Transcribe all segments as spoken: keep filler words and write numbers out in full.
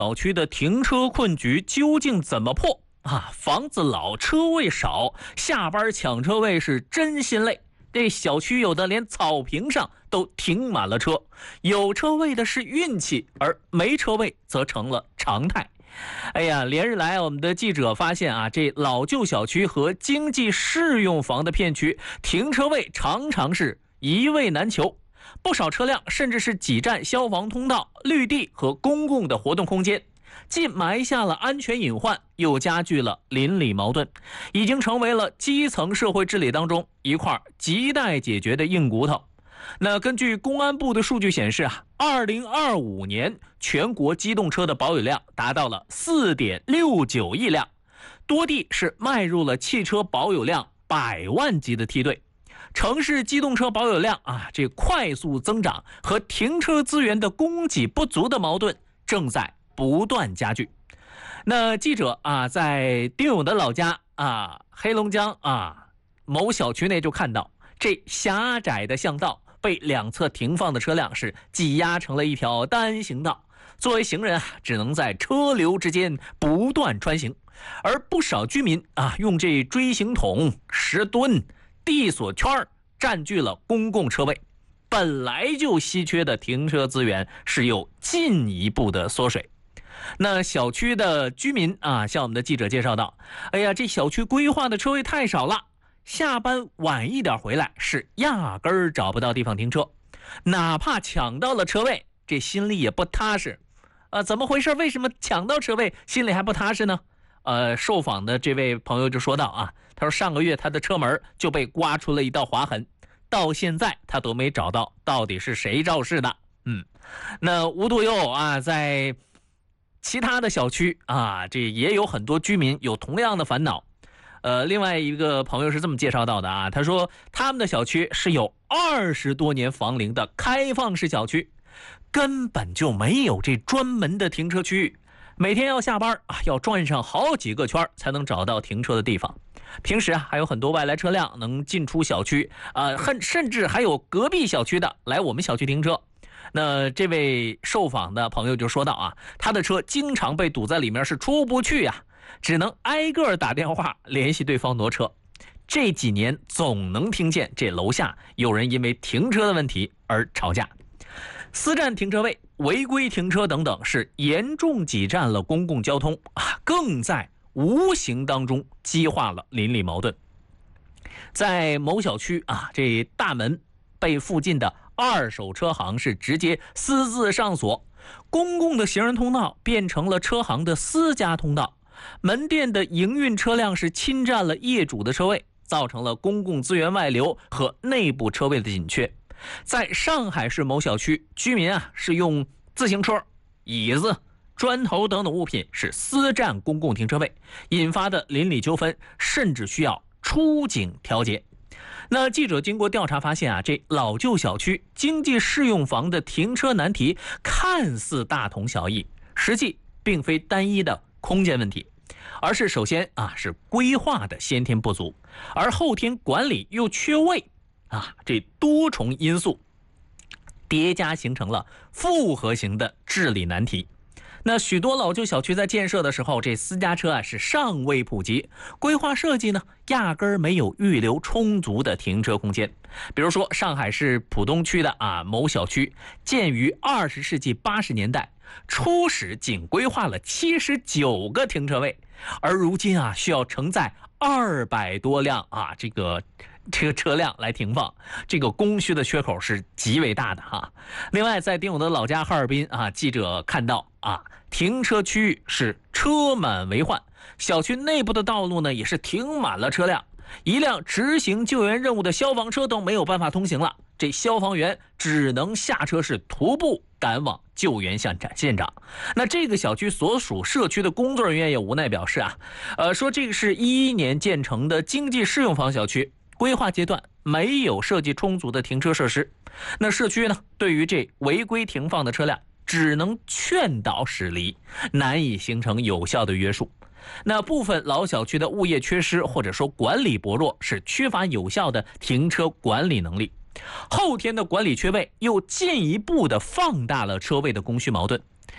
小区的停车困局究竟怎么破啊？房子老，车位少，下班抢车位是真心累。这小区有的连草坪上都停满了车，有车位的是运气，而没车位则成了常态。哎呀，连日来我们的记者发现啊，这老旧小区和经济适用房的片区停车位常常是一位难求，不少车辆甚至是挤占消防通道、绿地和公共的活动空间，既埋下了安全隐患，又加剧了邻里矛盾，已经成为了基层社会治理当中一块亟待解决的硬骨头。那根据公安部的数据显示啊，二零二五年全国机动车的保有量达到了 四点六九亿辆，多地是迈入了汽车保有量百万级的梯队。城市机动车保有量啊，这快速增长和停车资源的供给不足的矛盾正在不断加剧。那记者啊，在丁勇的老家啊，黑龙江啊某小区内就看到，这狭窄的巷道被两侧停放的车辆是挤压成了一条单行道，作为行人啊，只能在车流之间不断穿行，而不少居民啊，用这锥形桶、石墩、地锁圈占据了公共车位，本来就稀缺的停车资源是又进一步的缩水。那小区的居民啊，向我们的记者介绍到，哎呀，这小区规划的车位太少了，下班晚一点回来是压根儿找不到地方停车，哪怕抢到了车位，这心里也不踏实。呃，怎么回事？为什么抢到车位心里还不踏实呢？呃，受访的这位朋友就说到啊，他说上个月他的车门就被刮出了一道划痕，到现在他都没找到到底是谁肇事的。嗯，那无独有偶啊，在其他的小区啊，这也有很多居民有同样的烦恼。呃，另外一个朋友是这么介绍到的啊，他说他们的小区是有二十多年房龄的开放式小区，根本就没有这专门的停车区域，每天要下班啊，要转上好几个圈才能找到停车的地方。平时啊，还有很多外来车辆能进出小区啊，甚甚至还有隔壁小区的来我们小区停车。那这位受访的朋友就说到啊，他的车经常被堵在里面，是出不去呀、啊，只能挨个打电话联系对方挪车。这几年总能听见这楼下有人因为停车的问题而吵架。私占停车位、违规停车等等，是严重挤占了公共交通啊，更在无形当中激化了邻里矛盾。在某小区啊，这大门被附近的二手车行是直接私自上锁，公共的行人通道变成了车行的私家通道，门店的营运车辆是侵占了业主的车位，造成了公共资源外流和内部车位的紧缺。在上海市某小区，居民啊是用自行车、椅子、砖头等等物品是私占公共停车位，引发的邻里纠纷甚至需要出警调解。那记者经过调查发现啊，这老旧小区经济适用房的停车难题看似大同小异，实际并非单一的空间问题，而是首先啊是规划的先天不足，而后天管理又缺位啊，这多重因素叠加形成了复合型的治理难题。那许多老旧小区在建设的时候，这私家车啊是尚未普及，规划设计呢压根儿没有预留充足的停车空间。比如说上海市浦东区的啊某小区，建于二十世纪八十年代，初始仅规划了七十九个停车位，而如今啊需要承载二百多辆啊这个这个车辆来停放，这个供需的缺口是极为大的哈。另外，在丁勇的老家哈尔滨啊，记者看到啊，停车区域是车满为患，小区内部的道路呢也是停满了车辆，一辆执行救援任务的消防车都没有办法通行了，这消防员只能下车是徒步赶往救援现场现场。那这个小区所属社区的工作人员也无奈表示啊，呃，说这个是一一年建成的经济适用房小区，规划阶段没有设计充足的停车设施，那社区呢对于这违规停放的车辆只能劝导驶离，难以形成有效的约束。那部分老小区的物业缺失或者说管理薄弱，是缺乏有效的停车管理能力，后天的管理缺位又进一步的放大了车位的供需矛盾。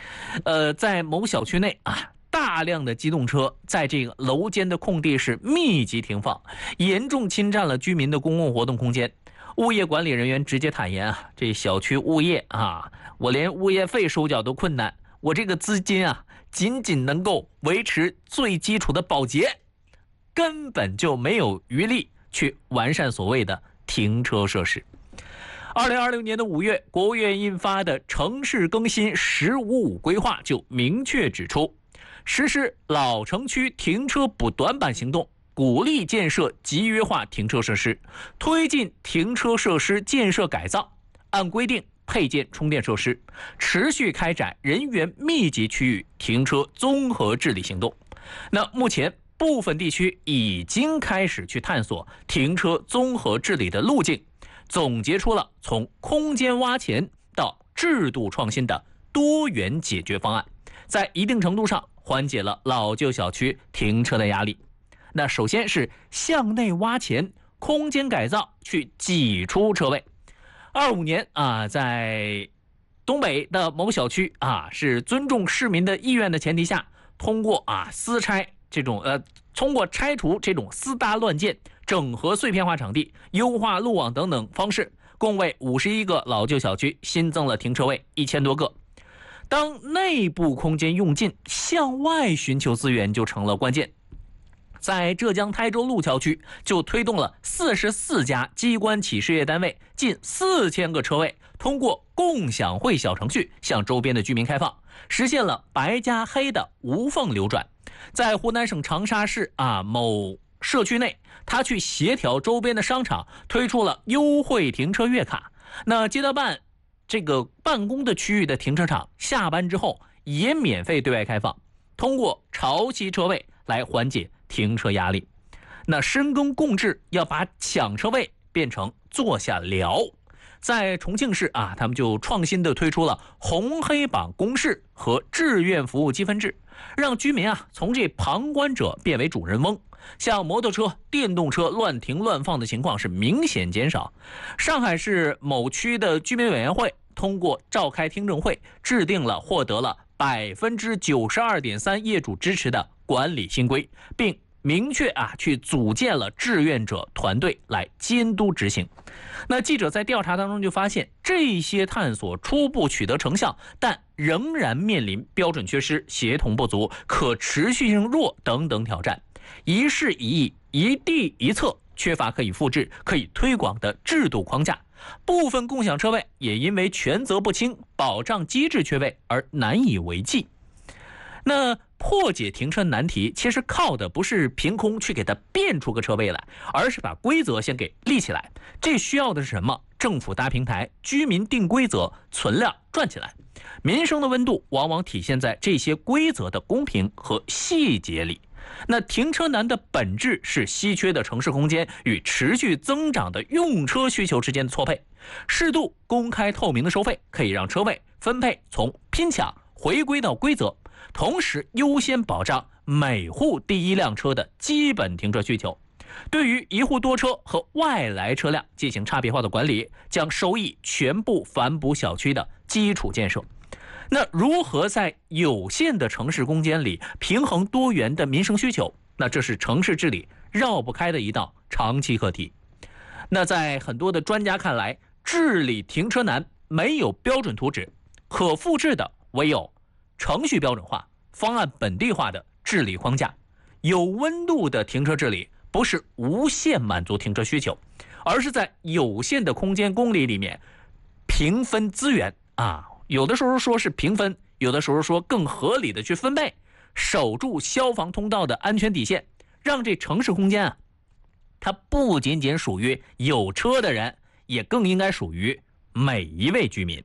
呃，在某小区内啊，大量的机动车在这个楼间的空地是密集停放，严重侵占了居民的公共活动空间。物业管理人员直接坦言啊，这小区物业啊，我连物业费收缴都困难，我这个资金啊，仅仅能够维持最基础的保洁，根本就没有余力去完善所谓的停车设施。二零二六年的五月，国务院印发的城市更新“十五五”规划就明确指出，实施老城区停车补短板行动，鼓励建设集约化停车设施，推进停车设施建设改造，按规定配建充电设施，持续开展人员密集区域停车综合治理行动。那目前部分地区已经开始去探索停车综合治理的路径，总结出了从空间挖潜到制度创新的多元解决方案，在一定程度上缓解了老旧小区停车的压力。那首先是向内挖潜，空间改造去挤出车位。二五年啊，在东北的某小区啊，是尊重市民的意愿的前提下，通过啊私拆这种呃，通过拆除这种私搭乱建、整合碎片化场地、优化路网等等方式，共为五十一个老旧小区新增了停车位一千多个。当内部空间用尽，向外寻求资源就成了关键。在浙江台州路桥区就推动了四十四家机关企事业单位近四千个车位，通过共享会小程序向周边的居民开放，实现了白加黑的无缝流转。在湖南省长沙市啊某社区内，他去协调周边的商场推出了优惠停车月卡。那街道办这个办公的区域的停车场下班之后也免费对外开放，通过潮汐车位来缓解停车压力。那深耕共治，要把抢车位变成坐下聊。在重庆市啊，他们就创新的推出了红黑榜公示和志愿服务积分制，让居民啊从这旁观者变为主人翁。像摩托车、电动车乱停乱放的情况是明显减少。上海市某区的居民委员会通过召开听证会，制定了获得了百分之九十二点三业主支持的管理新规，并明确啊去组建了志愿者团队来监督执行。那记者在调查当中就发现，这些探索初步取得成效，但仍然面临标准缺失、协同不足、可持续性弱等等挑战。一事一议、一地一策，缺乏可以复制、可以推广的制度框架。部分共享车位也因为权责不清、保障机制缺位而难以为继。那破解停车难题，其实靠的不是凭空去给它变出个车位来，而是把规则先给立起来。这需要的是什么？政府搭平台，居民定规则，存量转起来。民生的温度往往体现在这些规则的公平和细节里。那停车难的本质是稀缺的城市空间与持续增长的用车需求之间的错配。适度公开透明的收费可以让车位分配从拼抢回归到规则，同时优先保障每户第一辆车的基本停车需求。对于一户多车和外来车辆进行差别化的管理，将收益全部反哺小区的基础建设。那如何在有限的城市空间里平衡多元的民生需求？那这是城市治理绕不开的一道长期课题。那在很多的专家看来，治理停车难没有标准图纸，可复制的唯有程序标准化、方案本地化的治理框架。有温度的停车治理不是无限满足停车需求，而是在有限的空间公里里面平分资源啊。有的时候说是平分，有的时候说更合理的去分配，守住消防通道的安全底线，让这城市空间啊，它不仅仅属于有车的人，也更应该属于每一位居民。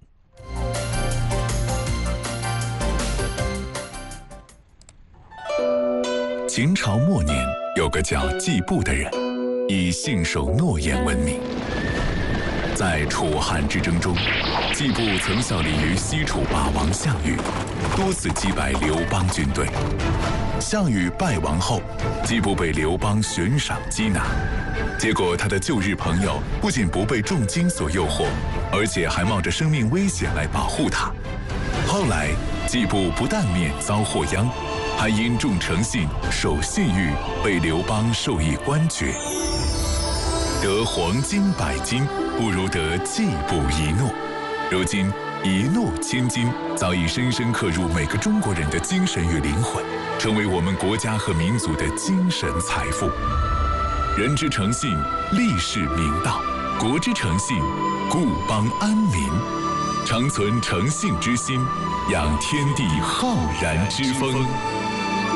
秦朝末年，有个叫季布的人，以信守诺言闻名。在楚汉之争中，季布曾效力于西楚霸王项羽，多次击败刘邦军队。项羽败亡后，季布被刘邦悬赏缉拿，结果他的旧日朋友不仅不被重金所诱惑，而且还冒着生命危险来保护他。后来， 季布不但免遭祸殃，还因重诚信、守信誉，被刘邦授以官爵。得黄金百斤，不如得季布一诺。如今，一诺千金早已深深刻入每个中国人的精神与灵魂，成为我们国家和民族的精神财富。人之诚信，立世明道；国之诚信，固邦安民。常存诚信之心，养天地浩然之风。